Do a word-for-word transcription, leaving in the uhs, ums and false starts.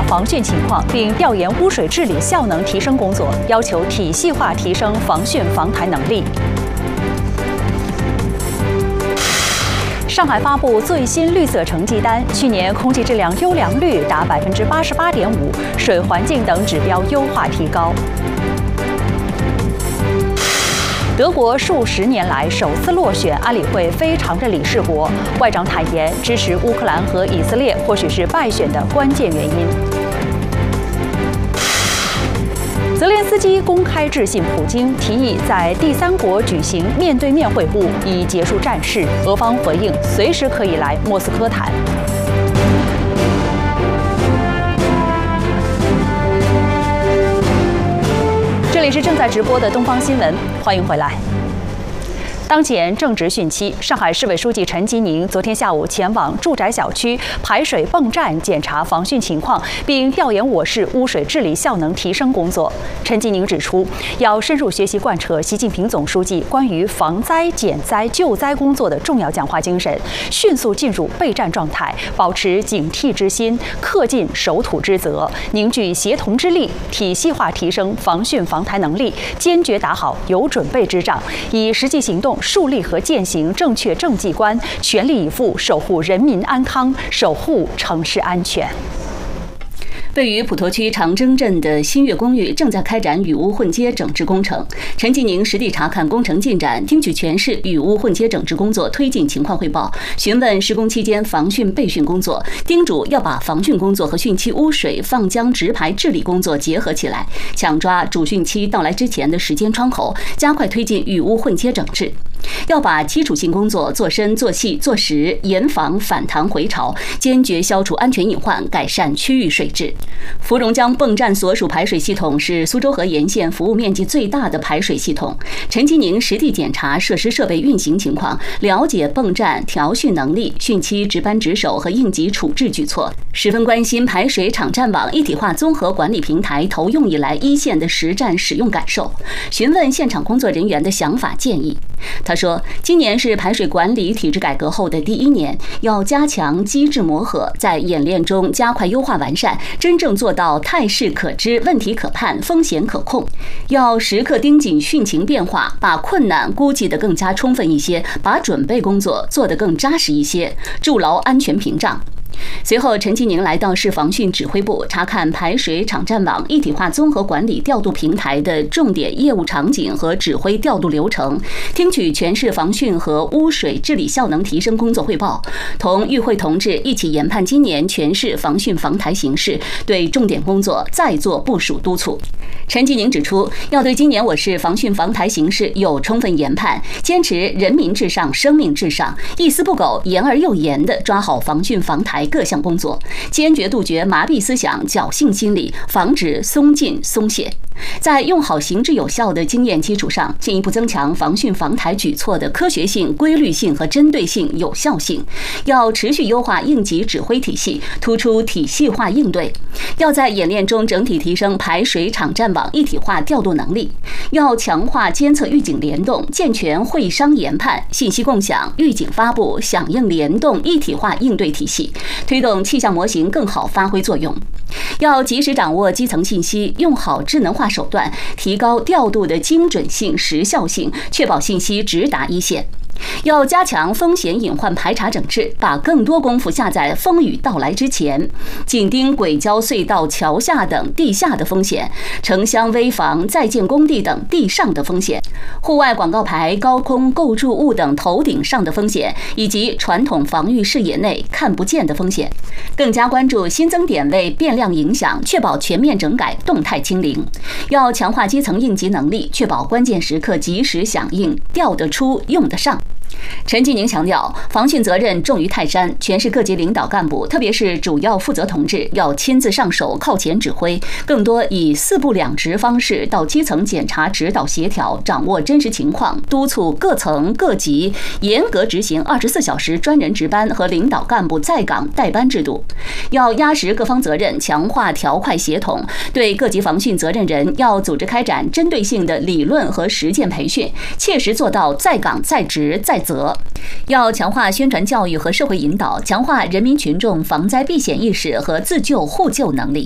防汛情况，并调研污水治理效能提升工作，要求体系化提升防汛防台能力。 上海发布最新绿色成绩单，去年空气质量优良率达百分之八十八点五，水环境等指标优化提高。德国数十年来首次落选安理会非常任理事国，外长坦言支持乌克兰和以色列，或许是败选的关键原因。 泽连斯基公开致信普京，提议在第三国举行面对面会晤，以结束战事。俄方回应，随时可以来莫斯科谈。这里是正在直播的东方新闻，欢迎回来。 当前正值汛期，上海市委书记陈吉宁昨天下午前往住宅小区排水泵站检查防汛情况，并调研我市污水治理效能提升工作。陈吉宁指出，要深入学习贯彻习近平总书记关于防灾、减灾、救灾工作的重要讲话精神，迅速进入备战状态，保持警惕之心，恪尽守土之责，凝聚协同之力，体系化提升防汛防台能力，坚决打好有准备之仗，以实际行动 树立和践行正确政绩观，全力以赴守护人民安康，守护城市安全。 位于普陀区长征镇的新月公寓正在开展雨污混接整治工程。陈吉宁实地查看工程进展，听取全市雨污混接整治工作推进情况汇报，询问施工期间防汛备汛工作，叮嘱要把防汛工作和汛期污水放浆直排治理工作结合起来，抢抓主汛期到来之前的时间窗口，加快推进雨污混接整治。 要把基础性工作做深、做细、做实，严防反弹回潮，坚决消除安全隐患，改善区域水质。芙蓉江泵站所属排水系统是苏州河沿线服务面积最大的排水系统。陈吉宁实地检查设施设备运行情况，了解泵站调汛能力、汛期值班值守和应急处置举措，十分关心排水场站网一体化综合管理平台投用以来一线的实战使用感受，询问现场工作人员的想法建议。 他说，今年是排水管理体制改革后的第一年，要加强机制磨合，在演练中加快优化完善，真正做到态势可知、问题可判、风险可控。要时刻盯紧汛情变化，把困难估计得更加充分一些，把准备工作做得更扎实一些，筑牢安全屏障。 随后，陈吉宁来到市防汛指挥部，查看排水场站网一体化综合管理调度平台的重点业务场景和指挥调度流程，听取全市防汛和污水治理效能提升工作汇报，同与会同志一起研判今年全市防汛防台形势，对重点工作再做部署督促。陈吉宁指出，要对今年我市防汛防台形势有充分研判，坚持人民至上、生命至上，一丝不苟、严而又严地抓好防汛防台各项工作，坚决杜绝麻痹思想、侥幸心理，防止松进松懈。在用好行之有效的经验基础上，进一步增强防汛防台举措的科学性、规律性和针对性、有效性。要持续优化应急指挥体系，突出体系化应对。要在演练中整体提升排水场站网一体化调度能力。要强化监测预警联动，健全会商研判、信息共享、预警发布、响应联动一体化应对体系，推动气象模型更好发挥作用。要及时掌握基层信息，用好智能化手段，提高调度的精准性、时效性，确保信息直达一线。要加强风险隐患排查整治，把更多功夫下在风雨到来之前，紧盯轨交隧道、桥下等地下的风险，城乡危房、在建工地等地上的风险，户外广告牌、高空构筑物等头顶上的风险，以及传统防御视野内看不见的风险。更加关注新增点位变量影响，确保全面整改、动态清零。要强化基层应急能力，确保关键时刻及时响应，调得出、用得上。陈吉宁强调，防汛责任重于泰山，全市各级领导干部，特别是主要负责同志，要亲自上手，靠前指挥，更多以四部两直方式到基层检查、指导、协调，掌握真实情况，督促各层各级严格执行二十四小时专人值班和领导干部在岗带班制度。要压实各方责任，强化条块协同，对各级防汛责任人要组织开展针对性的理论和实践培训，切实做到在岗在职在责。要强化宣传教育和社会引导，强化人民群众防灾避险意识和自救互救能力。